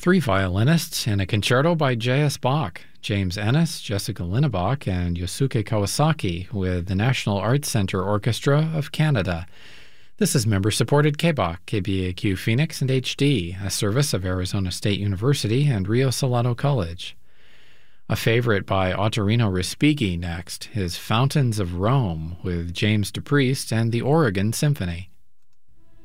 three violinists in a concerto by J.S. Bach, James Ennis, Jessica Linnebach, and Yosuke Kawasaki with the National Arts Centre Orchestra of Canada. This is member-supported KBAQ, KBAQ Phoenix, and HD, a service of Arizona State University and Rio Salado College. A favorite by Ottorino Respighi next, his Fountains of Rome with James DePriest and the Oregon Symphony.